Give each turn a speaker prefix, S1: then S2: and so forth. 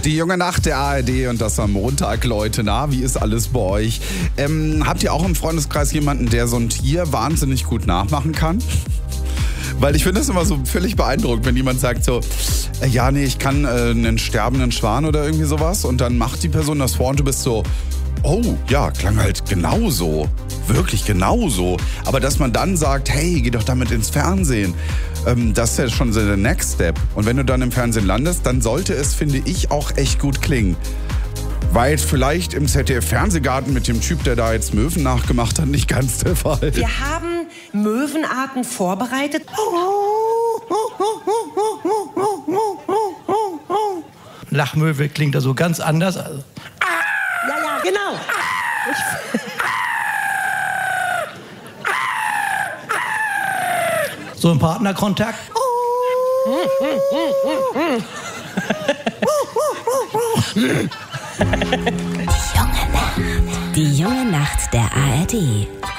S1: Die junge Nacht der ARD und das am Montag, Leute. Na, wie ist alles bei euch? Habt ihr auch im Freundeskreis jemanden, der so ein Tier wahnsinnig gut nachmachen kann? Weil ich finde es immer so völlig beeindruckend, wenn jemand sagt so, ja, nee, ich kann einen sterbenden Schwan oder irgendwie sowas. Und dann macht die Person das vor und du bist so, oh, ja, klang halt genauso. Wirklich genauso. Aber dass man dann sagt, hey, geh doch damit ins Fernsehen. Das ist ja schon so der Next Step. Und wenn du dann im Fernsehen landest, dann sollte es, finde ich, auch echt gut klingen. Weil vielleicht im ZDF-Fernsehgarten mit dem Typ, der da jetzt Möwen nachgemacht hat, nicht ganz der Fall.
S2: Wir haben Möwenarten vorbereitet.
S3: Lachmöwe klingt da so ganz anders.
S2: Ja, genau.
S3: So ein Partnerkontakt.
S4: Die junge Nacht der ARD.